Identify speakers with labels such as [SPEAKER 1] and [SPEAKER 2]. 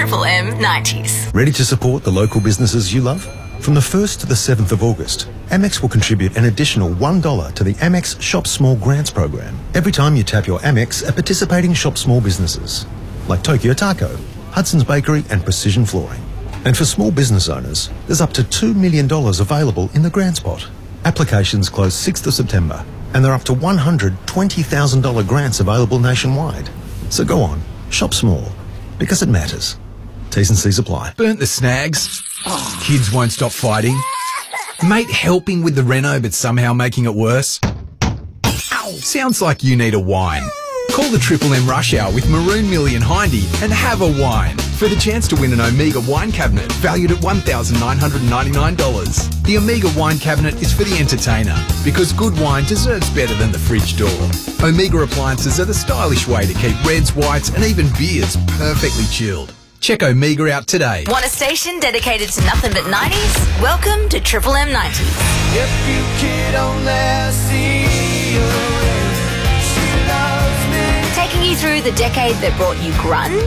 [SPEAKER 1] Triple M 90s.
[SPEAKER 2] Ready to support the local businesses you love? From the 1st to the 7th of August, Amex will contribute an additional $1 to the Amex Shop Small Grants program every time you tap your Amex at participating Shop Small businesses like Tokyo Taco, Hudson's Bakery and Precision Flooring. And for small business owners, there's up to $2 million available in the grants pot. Applications close 6th of September and there are up to $120,000 grants available nationwide. So go on, shop small, because it matters. T's and C's apply.
[SPEAKER 3] Burnt the snags? Kids won't stop fighting? Mate helping with the reno but somehow making it worse? Sounds like you need a wine. Call the Triple M Rush Hour with Maroon Millie and Hindy and have a wine for the chance to win an Omega wine cabinet valued at $1,999. The Omega wine cabinet is for the entertainer because good wine deserves better than the fridge door. Omega appliances are the stylish way to keep reds, whites and even beers perfectly chilled. Check Omega out today.
[SPEAKER 1] Want a station dedicated to nothing but 90s? Welcome to Triple M 90s.
[SPEAKER 4] If you could only see her, she loves me.
[SPEAKER 1] Taking you through the decade that brought you grunge,